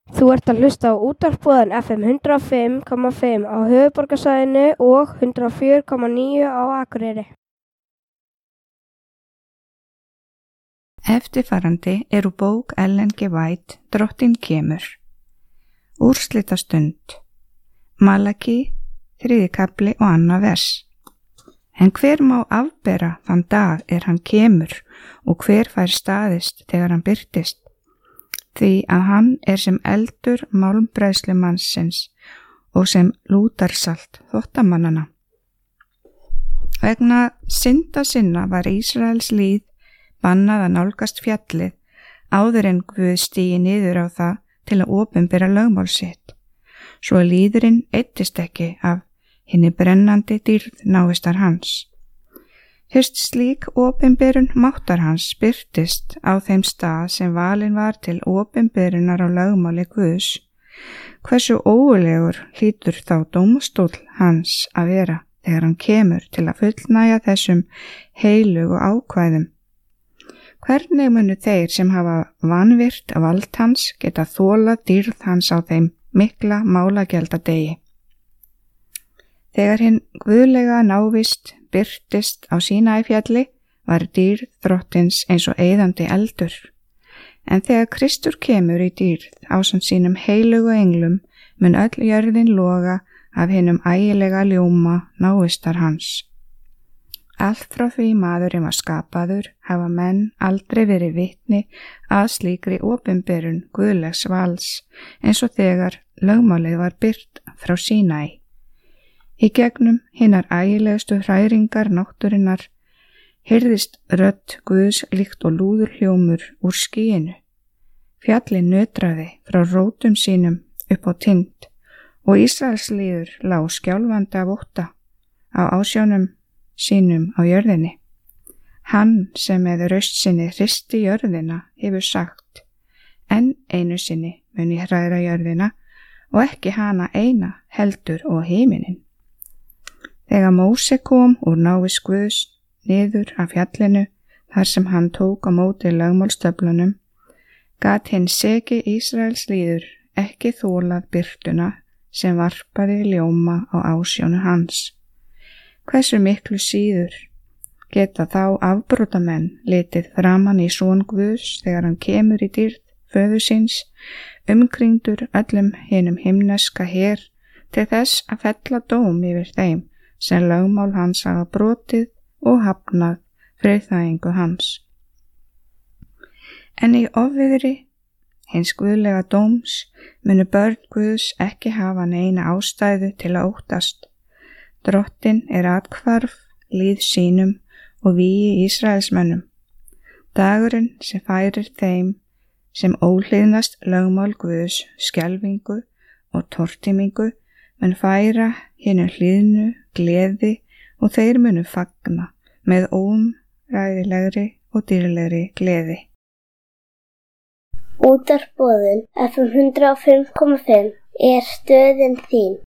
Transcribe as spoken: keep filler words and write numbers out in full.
Þú ert að hlusta á útvarpsboðan F M hundrað og fimm komma fimm á höfuðborgarsvæðinu og hundrað og fjögur komma níu á Akureyri. Eftirfarandi eru bók Ellen G. White, Drottinn kemur. Úrslitastund. Malaki, þriðji kafli og annað vers. En hver má afbera þann dag er hann kemur og hver fær staðist þegar hann birtist? Því að hann er sem eldur málmbræðslumannsins og sem lútarsalt þvottamannanna. Vegna synda sinna var Ísraels líð bannað að nálgast fjallið áður en Guð stigi niður á það til að opinbera lögmál sitt, svo líðurinn eittist ekki af hinni brennandi dýrð návistar hans. Fyrst slík opinberun máttar hans birtist á þeim stað sem valinn var til opinberunar á lögmáli Guðs, hversu ógulegur hlýtur þá dómstóll hans að vera þegar hann kemur til að fullnægja þessum heilugu ákvæðum. Hvernig munu þeir sem hafa vanvirt vald hans geta þolað dýrð hans á þeim mikla málagjaldadegi? Þegar hinn guðlega návist birtist á Sínæfjalli var dýrð Drottins eins og eyðandi eldur. En þegar Kristur kemur í dýrð ásamt sínum heilugu englum mun öll jörðin loga af hinum ægilega ljóma návistar hans. Allt frá því maðurinn var skapaður hafa menn aldrei verið vitni að slíkri opinberun guðlegs vals eins og þegar lögmálið var birt frá Sínæ. Í gegnum hinnar ægilegustu hræringar náttúrinnar heyrðist rödd Guðs líkt og lúður hljómur úr skýinu. Fjallið nötraði frá rótum sínum upp á tind og Ísraels líður lá skjálfandi af ótta á ásjónum sínum á jörðinni. Hann sem með raust sinni hristi jörðina hefur sagt: enn einu sinni mun ég hræra jörðina og ekki hana eina heldur og himinin. Þegar Móse kom úr návist Guðs niður af fjallinu þar sem hann tók á móti lögmálstöflunum, gat hinn seki Ísraels líður ekki þolað birtuna sem varpaði ljóma á ásjónu hans. Hversu miklu síður geta þá afbrotamenn litið framan í son Guðs þegar hann kemur í dýrð föður síns, umkringdur öllum hinum himneska her til þess að fella dóm yfir þeim sem lögmál hans hafa brotið og hafnað friðþægingu hans. En í ofviðri hins guðlega dóms munu börn Guðs ekki hafa neina ástæðu til að óttast. Drottinn er athvarf líð sínum og vígi Ísraelsmönnum. Dagurinn sem færir þeim sem óhlýðnast lögmál Guðs skelfingu og tortímingu mun færa hinu hlýðnu gleði og þeir munu fagna með óumræðilegri og dýrlegri gleði. Útvarpsboðun F M hundrað og fimm komma fimm er stöðin þín.